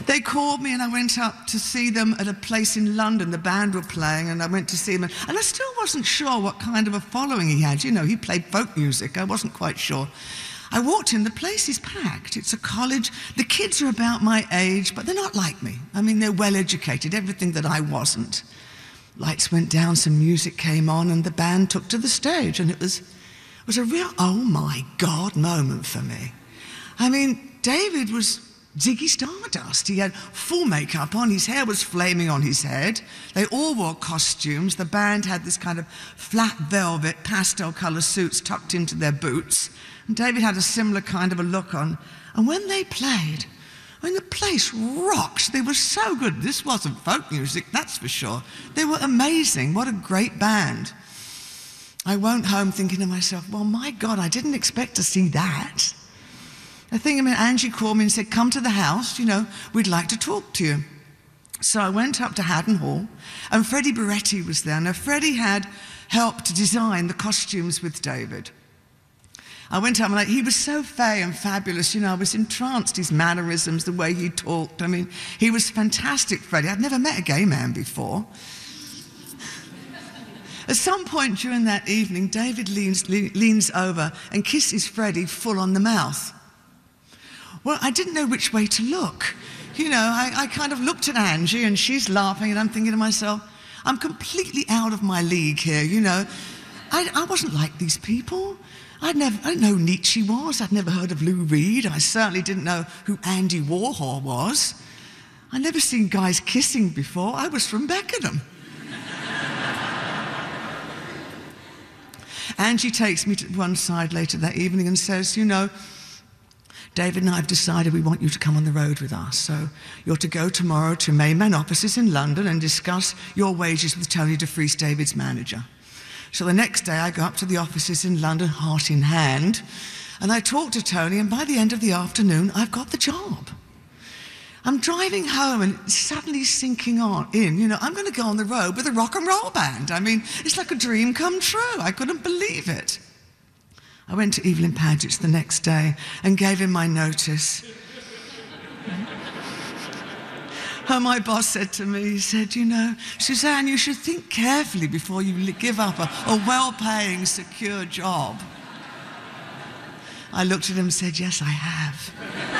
They called me and I went up to see them at a place in London. The band were playing and I went to see him. And I still wasn't sure what kind of a following he had. You know, he played folk music. I wasn't quite sure. I walked in, the place is packed. It's a college. The kids are about my age, but they're not like me. I mean, they're well educated, everything that I wasn't. Lights went down, some music came on, and the band took to the stage. And it was a real, oh my God moment for me. I mean, David was Ziggy Stardust. He had full makeup on, his hair was flaming on his head. They all wore costumes. The band had this kind of flat velvet pastel colour suits tucked into their boots. And David had a similar kind of a look on. And when they played, I mean, the place rocked. They were so good. This wasn't folk music, that's for sure. They were amazing. What a great band. I went home thinking to myself, well, my God, I didn't expect to see that. I think, Angie called me and said, come to the house, you know, we'd like to talk to you. So I went up to Haddon Hall, and Freddie Beretti was there. Now, Freddie had helped design the costumes with David. I went up and he was so fey and fabulous, you know, I was entranced, his mannerisms, the way he talked. I mean, he was fantastic, Freddie. I'd never met a gay man before. At some point during that evening, David leans over and kisses Freddie full on the mouth. Well, I didn't know which way to look. You know, I kind of looked at Angie and she's laughing and I'm thinking to myself, I'm completely out of my league here, you know. I wasn't like these people. I didn't know who Nietzsche was. I'd never heard of Lou Reed. I certainly didn't know who Andy Warhol was. I'd never seen guys kissing before. I was from Beckenham. Angie takes me to one side later that evening and says, you know, David and I have decided we want you to come on the road with us. So you're to go tomorrow to Mayman offices in London and discuss your wages with Tony DeFries, David's manager. So the next day I go up to the offices in London, heart in hand, and I talk to Tony, and by the end of the afternoon, I've got the job. I'm driving home and it's suddenly sinking in, you know, I'm going to go on the road with a rock and roll band. I mean, it's like a dream come true. I couldn't believe it. I went to Evelyn Paget's the next day and gave him my notice. And my boss said to me, he said, you know, Suzanne, you should think carefully before you give up a well-paying, secure job. I looked at him and said, yes, I have.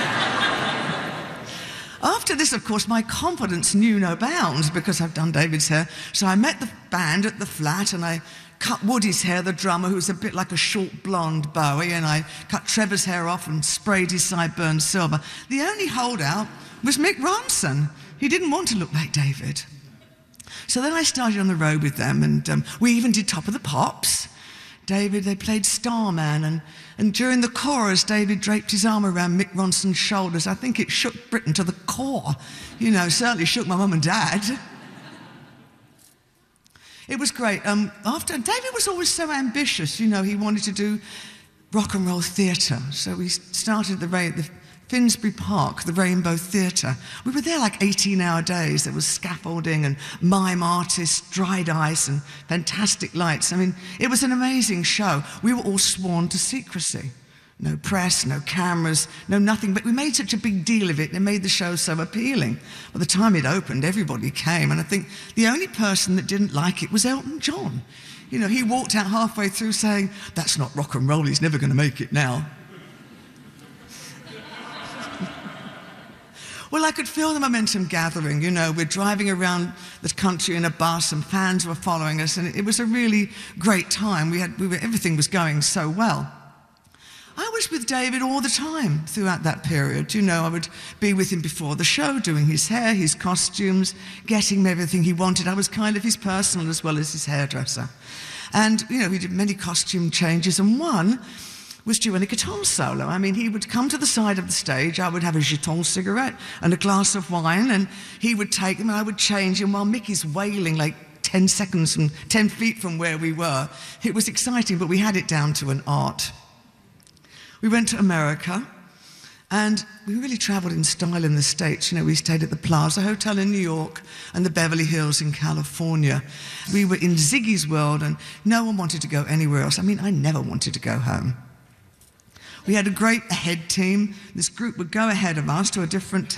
After this, of course, my confidence knew no bounds because I've done David's hair. So I met the band at the flat and I cut Woody's hair, the drummer, who was a bit like a short blonde Bowie, and I cut Trevor's hair off and sprayed his sideburns silver. The only holdout was Mick Ronson. He didn't want to look like David. So then I started on the road with them, and we even did Top of the Pops. David, they played Starman, and during the chorus, David draped his arm around Mick Ronson's shoulders. I think it shook Britain to the core. You know, certainly shook my mum and dad. It was great. David was always so ambitious, you know, he wanted to do rock and roll theatre. So we started the Finsbury Park, the Rainbow Theatre. We were there like 18-hour days. There was scaffolding and mime artists, dried ice and fantastic lights. I mean, it was an amazing show. We were all sworn to secrecy. No press, no cameras, no nothing, but we made such a big deal of it and it made the show so appealing. By the time it opened, everybody came, and I think the only person that didn't like it was Elton John. You know, he walked out halfway through saying, that's not rock and roll, he's never going to make it now. Well, I could feel the momentum gathering, you know, we're driving around the country in a bus and fans were following us, and it was a really great time. Everything was going so well. I was with David all the time throughout that period. You know, I would be with him before the show, doing his hair, his costumes, getting him everything he wanted. I was kind of his personal as well as his hairdresser. And, you know, we did many costume changes, and one was doing a guitar solo. I mean, he would come to the side of the stage, I would have a Giton cigarette and a glass of wine, and he would take them and I would change him while Mickey's wailing like 10 seconds from 10 feet from where we were. It was exciting, but we had it down to an art. We went to America, and we really traveled in style in the States. You know, we stayed at the Plaza Hotel in New York and the Beverly Hills in California. We were in Ziggy's world, and no one wanted to go anywhere else. I mean, I never wanted to go home. We had a great ahead team. This group would go ahead of us to a different